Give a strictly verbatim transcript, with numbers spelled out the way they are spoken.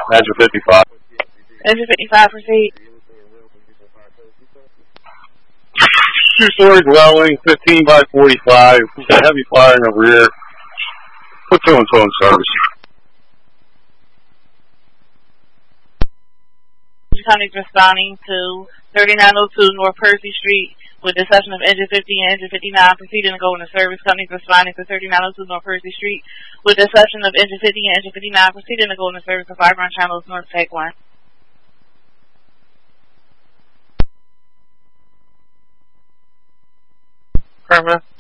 Engine fifty-five. Engine fifty-five, proceed. Two-story dwelling, fifteen by forty-five. We've got heavy fire in the rear. Platoon phone service. County's responding to thirty-nine oh two North Percy Street with the session of Engine fifty and Engine fifty-nine proceeding to go into service. Companies responding to thirty-nine oh two North Percy Street with the session of Engine fifty and Engine fifty-nine proceeding to go into service of Firebron Channels North, take one. Affirmative.